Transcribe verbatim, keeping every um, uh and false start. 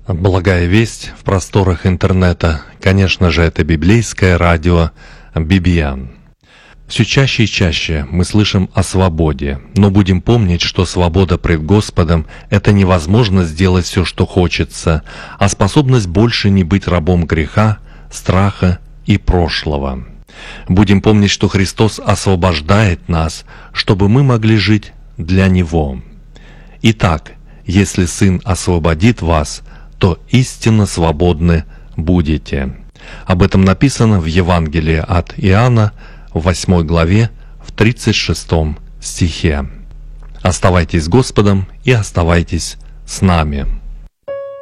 Благая весть в просторах интернета, конечно же, это библейское радио Бибиян. Все чаще и чаще мы слышим о свободе, но будем помнить, что свобода пред Господом – это невозможно сделать все, что хочется, а способность больше не быть рабом греха, страха и прошлого. Будем помнить, что Христос освобождает нас, чтобы мы могли жить для Него. Итак, если Сын освободит вас, то истинно свободны будете. Об этом написано в Евангелии от Иоанна, в восьмой главе, в тридцать шестом стихе. Оставайтесь с Господом и оставайтесь с нами.